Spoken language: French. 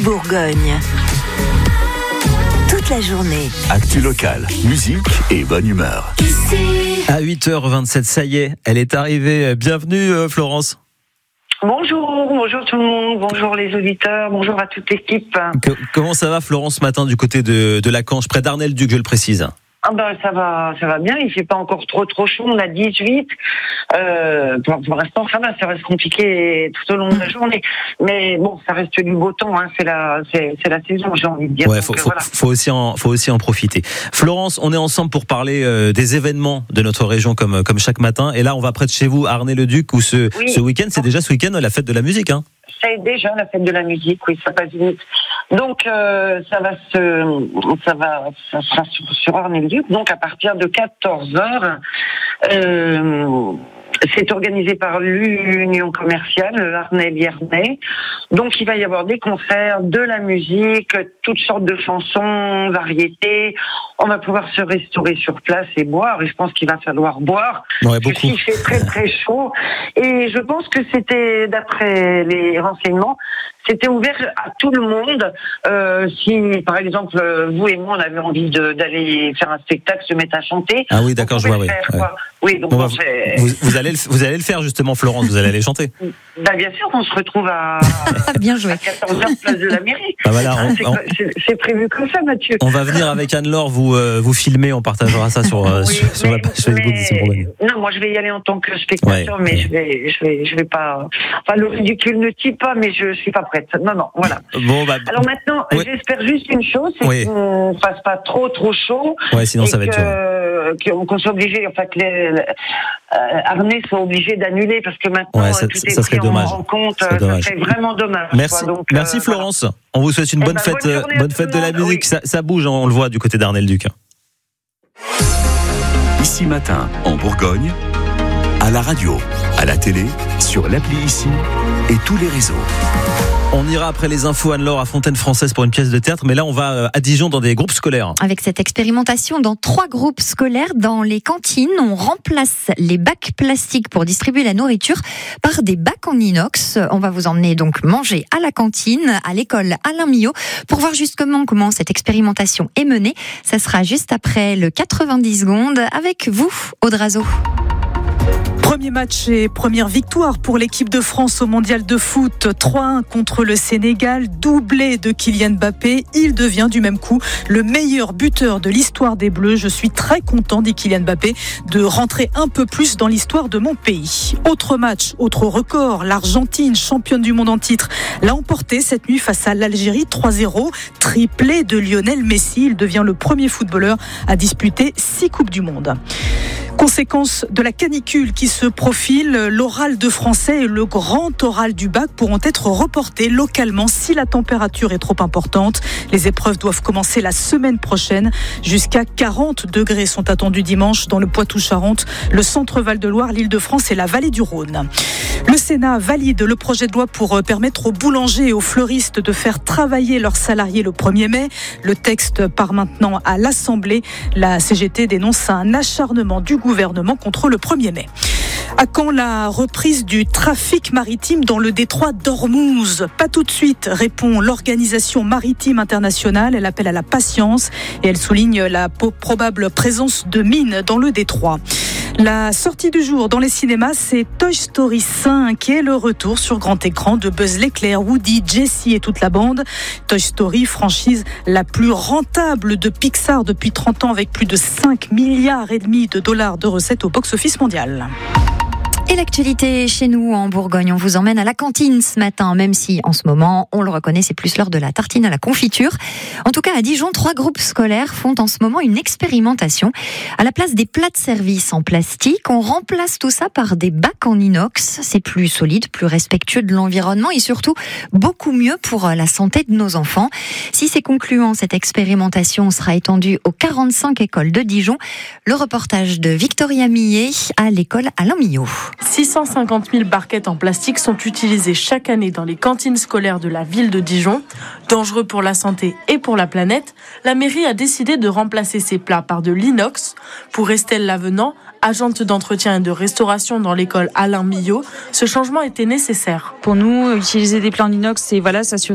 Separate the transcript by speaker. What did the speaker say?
Speaker 1: Bourgogne. Toute la journée.
Speaker 2: Actu locale, musique et bonne humeur.
Speaker 3: À 8h27, ça y est, elle est arrivée. Bienvenue Florence.
Speaker 4: Bonjour tout le monde, bonjour les auditeurs, bonjour à toute l'équipe.
Speaker 3: Comment ça va Florence ce matin du côté de la Canche, près d'Arnay-le-Duc, je le précise?
Speaker 4: Ça va bien, il fait pas encore trop chaud, on a 18. Pour l'instant ça va, ça reste compliqué tout au long de la journée. Mais bon, ça reste du beau temps, hein, c'est la saison, j'ai envie de dire.
Speaker 3: Ouais, faut aussi en profiter. Florence, on est ensemble pour parler des événements de notre région comme chaque matin. Et là, on va près de chez vous, Arnay-le-Duc, où ce week-end, c'est déjà ce week-end la fête de la musique, hein.
Speaker 4: C'est déjà la fête de la musique, oui, ça passe vite. Donc ça sera sur Arnay-le-Duc, donc à partir de 14h. C'est organisé par l'Union commerciale, Arnay-Liernay. Donc il va y avoir des concerts, de la musique, toutes sortes de chansons, variétés. On va pouvoir se restaurer sur place et boire. Et je pense qu'il va falloir boire.
Speaker 3: Ouais, beaucoup.
Speaker 4: Parce qu'il fait très chaud. Et je pense que c'était, d'après les renseignements, c'était ouvert à tout le monde. Si, par exemple, vous et moi, on avait envie d'aller faire un spectacle, se mettre à chanter.
Speaker 3: Ah oui, d'accord, je vois, oui.
Speaker 4: Oui, donc
Speaker 3: vous allez le faire justement, Florence, vous allez aller chanter.
Speaker 4: Bien sûr, on se retrouve à
Speaker 1: bien joué.
Speaker 4: 14h, place de la mairie.
Speaker 3: Ah, voilà,
Speaker 4: c'est prévu comme ça, Mathieu.
Speaker 3: On va venir avec Anne-Laure vous filmer, on partagera ça sur la page Facebook d'Ici Bourgogne.
Speaker 4: Non, moi je vais y aller en tant que spectateur, mais je vais pas. Enfin, le ridicule ne tue pas, mais je suis pas prête. Non, voilà.
Speaker 3: Bon,
Speaker 4: alors maintenant, j'espère juste une chose, c'est qu'on fasse pas trop chaud.
Speaker 3: Ouais, sinon ça va être dur.
Speaker 4: Qu'on soit obligé, en fait, Arnay soit obligé d'annuler parce que maintenant tout est pris en compte. Ça serait vraiment dommage.
Speaker 3: Merci Florence. On vous souhaite une bonne fête de la musique. Oui. Ça bouge, on le voit du côté d'Arnay-le-Duc.
Speaker 2: Ici Matin, en Bourgogne, à la radio, à la télé, sur l'appli Ici et tous les réseaux.
Speaker 3: On ira après les infos, Anne-Laure, à Fontaine-Française pour une pièce de théâtre. Mais là, on va à Dijon dans des groupes scolaires. Avec
Speaker 1: cette expérimentation dans 3 groupes scolaires dans les cantines, on remplace les bacs plastiques pour distribuer la nourriture par des bacs en inox. On va vous emmener donc manger à la cantine, à l'école Alain Millot, pour voir justement comment cette expérimentation est menée. Ça sera juste après le 90 secondes avec vous, Aude Razo.
Speaker 5: Premier match et première victoire pour l'équipe de France au mondial de foot. 3-1 contre le Sénégal, doublé de Kylian Mbappé. Il devient du même coup le meilleur buteur de l'histoire des Bleus. Je suis très content, dit Kylian Mbappé, de rentrer un peu plus dans l'histoire de mon pays. Autre match, autre record. L'Argentine, championne du monde en titre, l'a emporté cette nuit face à l'Algérie 3-0. Triplé de Lionel Messi. Il devient le premier footballeur à disputer 6 Coupes du Monde. Conséquence de la canicule qui se profile, l'oral de français et le grand oral du bac pourront être reportés localement si la température est trop importante. Les épreuves doivent commencer la semaine prochaine. Jusqu'à 40 degrés sont attendus dimanche dans le Poitou-Charentes, le centre Val-de-Loire, l'Île-de-France et la vallée du Rhône. Le Sénat valide le projet de loi pour permettre aux boulangers et aux fleuristes de faire travailler leurs salariés le 1er mai. Le texte part maintenant à l'Assemblée. La CGT dénonce un acharnement du gouvernement contre le 1er mai. À quand la reprise du trafic maritime dans le détroit d'Ormuz? Pas tout de suite, répond l'Organisation maritime internationale. Elle appelle à la patience et elle souligne la probable présence de mines dans le détroit. La sortie du jour dans les cinémas, c'est Toy Story 5 qui est le retour sur grand écran de Buzz l'éclair, Woody, Jessie et toute la bande. Toy Story, franchise la plus rentable de Pixar depuis 30 ans avec plus de 5,5 milliards de recettes au box-office mondial.
Speaker 1: Et l'actualité chez nous en Bourgogne, on vous emmène à la cantine ce matin, même si en ce moment, on le reconnaît, c'est plus l'heure de la tartine à la confiture. En tout cas, à Dijon, 3 groupes scolaires font en ce moment une expérimentation. À la place des plats de service en plastique, on remplace tout ça par des bacs en inox. C'est plus solide, plus respectueux de l'environnement et surtout beaucoup mieux pour la santé de nos enfants. Si c'est concluant, cette expérimentation sera étendue aux 45 écoles de Dijon. Le reportage de Victoria Millet à l'école Alain Millot.
Speaker 6: 650 000 barquettes en plastique sont utilisées chaque année dans les cantines scolaires de la ville de Dijon. Dangereux pour la santé et pour la planète, la mairie a décidé de remplacer ces plats par de l'inox. Pour Estelle Lavenant, agente d'entretien et de restauration dans l'école Alain Millot, ce changement était nécessaire.
Speaker 7: Pour nous, utiliser des plats en inox, c'est s'assurer